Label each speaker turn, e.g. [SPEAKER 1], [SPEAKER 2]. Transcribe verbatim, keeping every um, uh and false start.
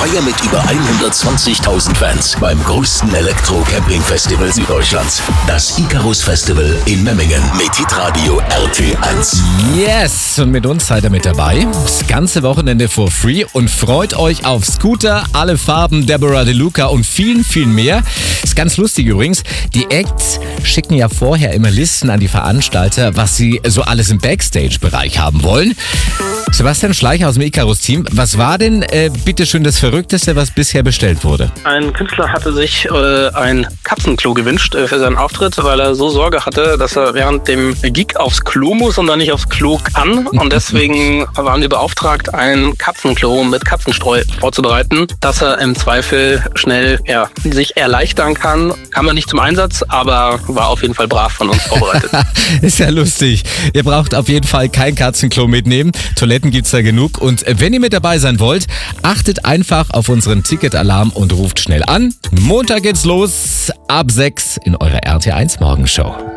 [SPEAKER 1] Feier mit über hundertzwanzigtausend Fans beim größten Elektro-Camping-Festival Süddeutschlands. Das Icarus Festival in Memmingen mit Hitradio R T eins.
[SPEAKER 2] Yes, und mit uns seid ihr mit dabei. Das ganze Wochenende for free und freut euch auf Scooter, alle Farben, Deborah DeLuca und vielen, viel mehr. Ist ganz lustig übrigens. Die Acts schicken ja vorher immer Listen an die Veranstalter, was sie so alles im Backstage-Bereich haben wollen. Sebastian Schleicher aus dem Icarus-Team, was war denn äh, bitteschön das Verrückteste, was bisher bestellt wurde?
[SPEAKER 3] Ein Künstler hatte sich äh, ein Katzenklo gewünscht äh, für seinen Auftritt, weil er so Sorge hatte, dass er während dem Gig aufs Klo muss und dann nicht aufs Klo kann. Und deswegen waren wir beauftragt, ein Katzenklo mit Katzenstreu vorzubereiten, dass er im Zweifel schnell ja, sich erleichtern kann. Kam er nicht zum Einsatz, aber war auf jeden Fall brav von uns vorbereitet.
[SPEAKER 2] Ist ja lustig. Ihr braucht auf jeden Fall kein Katzenklo mitnehmen. Toiletten gibt's da genug. Und wenn ihr mit dabei sein wollt, achtet einfach auf unseren Ticketalarm und ruft schnell an. Montag geht's los ab sechs in eurer R T eins Morgenshow.